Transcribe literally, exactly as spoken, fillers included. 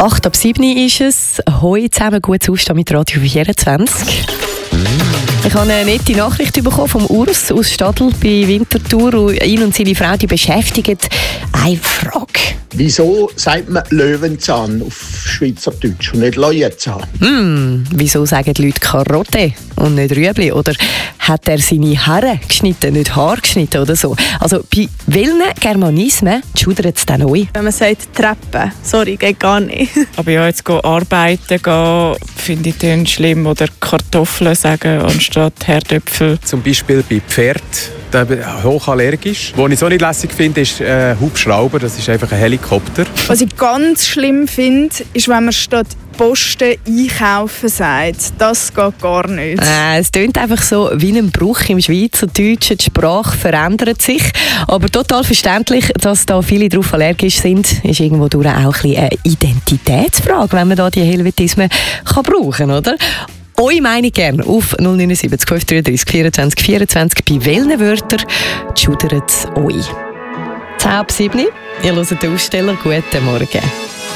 acht ab sieben ist es. Hoi zusammen, gutes Aufstehen mit Radio vierundzwanzig. Ich habe eine nette Nachricht bekommen vom Urs aus Stadl bei Winterthur. Und ihn und seine Frau die beschäftigen eine Frage. Wieso sagt man Löwenzahn auf Schweizerdeutsch und nicht Löwenzahn? Hm, wieso sagen die Leute Karotte und nicht Rüebli? Oder hat er seine Haare geschnitten, nicht Haar geschnitten oder so? Also bei welchen Germanismen schudert es denn euch? Wenn man sagt Treppe, sorry, geht gar nicht. Aber ja, jetzt gehen arbeiten gehen, finde ich dann schlimm. Oder Kartoffeln sagen anstatt Herdöpfel. Zum Beispiel bei Pferd, da bin ich hochallergisch. Was ich so nicht lässig finde, ist äh, Hubschrauber, das ist einfach ein Helikopter. Was ich ganz schlimm finde, ist, wenn man statt Posten einkaufen sagt. Das geht gar nicht. Äh, es klingt einfach so wie ein Bruch im Schweizerdeutschen. Die Sprache verändert sich. Aber total verständlich, dass da viele darauf allergisch sind, ist irgendwo durch auch ein bisschen eine Identitätsfrage, wenn man da die Helvetismen kann brauchen, oder? Eure Meinung gerne auf null neun sieben fünf drei drei vierundzwanzig vierundzwanzig. Bei welchen Wörtern schudert es euch? zehn ab sieben. Ihr hört den Aussteller. Guten Morgen.